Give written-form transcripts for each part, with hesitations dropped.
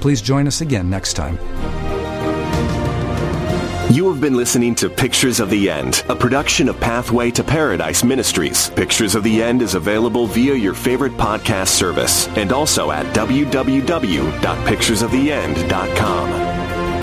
Please join us again next time. You have been listening to Pictures of the End, a production of Pathway to Paradise Ministries. Pictures of the End is available via your favorite podcast service and also at www.picturesoftheend.com.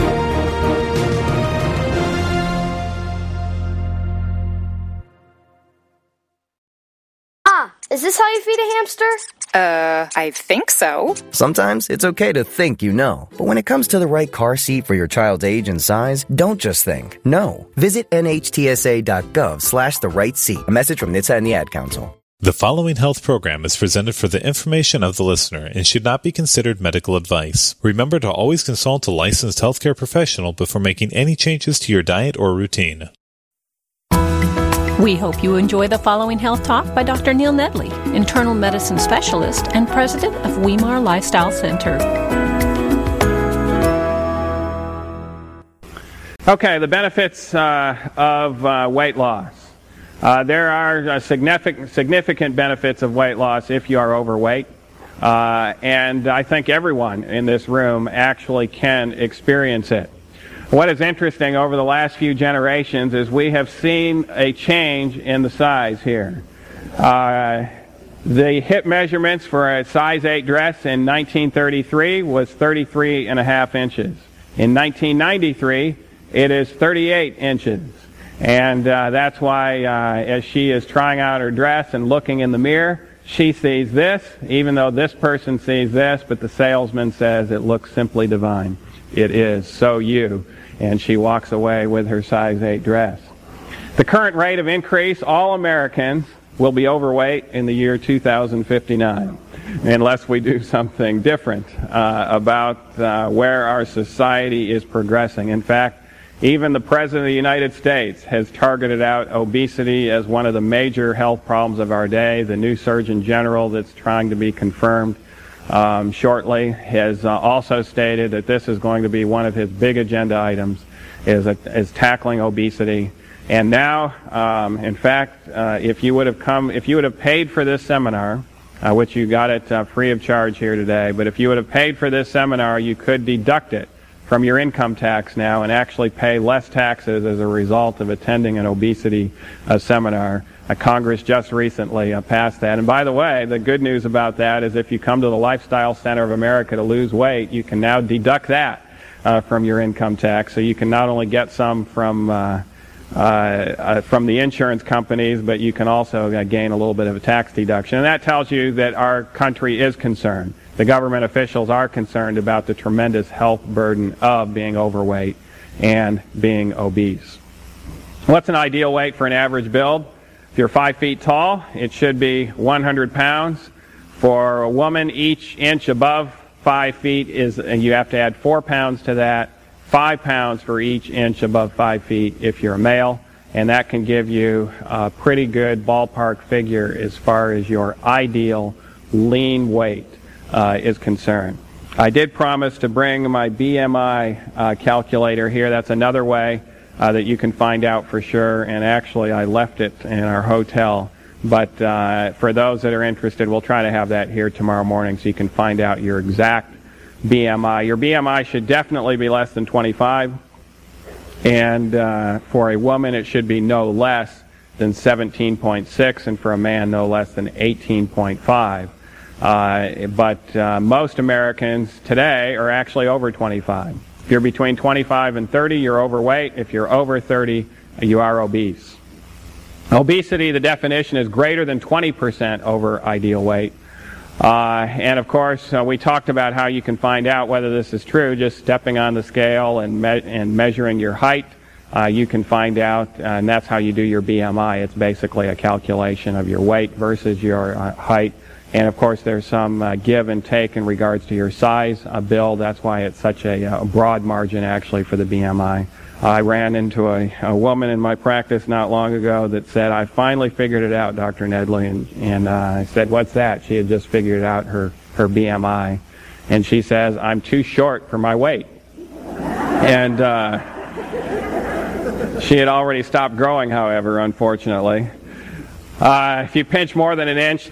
Is this how you feed a hamster? I think so. Sometimes it's okay to think you know. But when it comes to the right car seat for your child's age and size, don't just think. No. Visit nhtsa.gov/the-right-seat. A message from NHTSA and the Ad Council. The following health program is presented for the information of the listener and should not be considered medical advice. Remember to always consult a licensed healthcare professional before making any changes to your diet or routine. We hope you enjoy the following health talk by Dr. Neil Nedley, internal medicine specialist and president of Weimar Lifestyle Center. Okay, the benefits of weight loss. There are significant benefits of weight loss if you are overweight. And I think everyone in this room actually can experience it. What is interesting over the last few generations is we have seen a change in the size here. The hip measurements for a size 8 dress in 1933 was 33.5 inches. In 1993, it is 38 inches. And that's why as she is trying out her dress and looking in the mirror, she sees this, even though this person sees this, but the salesman says it looks simply divine. It is, so you. And she walks away with her size 8 dress. The current rate of increase, all Americans will be overweight in the year 2059, unless we do something different about where our society is progressing. In fact, even the President of the United States has targeted out obesity as one of the major health problems of our day. The new Surgeon General that's trying to be confirmed shortly has also stated that this is going to be one of his big agenda items, is tackling obesity. And now, in fact, if you would have paid for this seminar, which you got it free of charge here today, but if you would have paid for this seminar, you could deduct it from your income tax now and actually pay less taxes as a result of attending an obesity seminar. Congress just recently passed that. And by the way, the good news about that is if you come to the Lifestyle Center of America to lose weight, you can now deduct that from your income tax. So you can not only get some from the insurance companies, but you can also gain a little bit of a tax deduction. And that tells you that our country is concerned. The government officials are concerned about the tremendous health burden of being overweight and being obese. What's an ideal weight for an average build? If you're 5 feet tall, it should be 100 pounds. For a woman, each inch above 5 feet and you have to add 4 pounds to that, 5 pounds for each inch above 5 feet if you're a male, and that can give you a pretty good ballpark figure as far as your ideal lean weight is concerned. I did promise to bring my BMI calculator here. That's another way that you can find out for sure, and actually I left it in our hotel. But for those that are interested, we'll try to have that here tomorrow morning so you can find out your exact BMI. Your BMI should definitely be less than 25, and for a woman it should be no less than 17.6, and for a man no less than 18.5. But most Americans today are actually over 25. If you're between 25 and 30, you're overweight. If you're over 30, you are obese. Obesity, the definition is greater than 20% over ideal weight. And of course, we talked about how you can find out whether this is true just stepping on the scale and measuring your height. You can find out, and that's how you do your BMI. It's basically a calculation of your weight versus your height. And of course, there's some give and take in regards to your size build. That's why it's such a broad margin, actually, for the BMI. I ran into a woman in my practice not long ago that said, "I finally figured it out, Dr. Nedley." And I said, "What's that?" She had just figured out her BMI. And she says, "I'm too short for my weight." And she had already stopped growing, however, unfortunately. If you pinch more than an inch,